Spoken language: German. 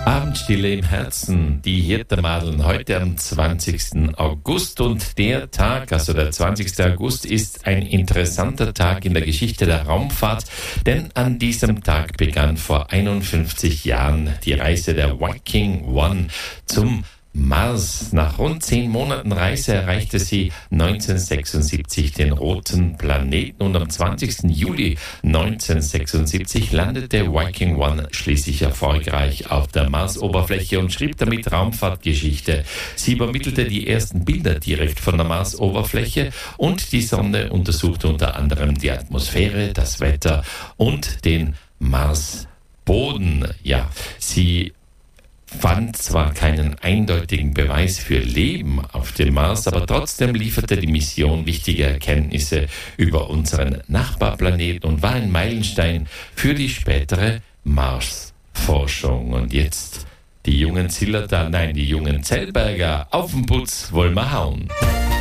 Abendstille im Herzen, die Hirtenmadeln heute am 20. August und der Tag, also der 20. August, ist ein interessanter Tag in der Geschichte der Raumfahrt, denn an diesem Tag begann vor 51 Jahren die Reise der Viking 1 zum Mars. Nach rund 10 Monaten Reise erreichte sie 1976 den roten Planeten und am 20. Juli 1976 landete Viking 1 schließlich erfolgreich auf der Marsoberfläche und schrieb damit Raumfahrtgeschichte. Sie übermittelte die ersten Bilder direkt von der Marsoberfläche und die Sonde untersuchte unter anderem die Atmosphäre, das Wetter und den Marsboden. Ja, sie fand zwar keinen eindeutigen Beweis für Leben auf dem Mars, aber trotzdem lieferte die Mission wichtige Erkenntnisse über unseren Nachbarplaneten und war ein Meilenstein für die spätere Marsforschung. Und jetzt die jungen Zillertal, die jungen Zellberger, auf den Putz wollen wir hauen.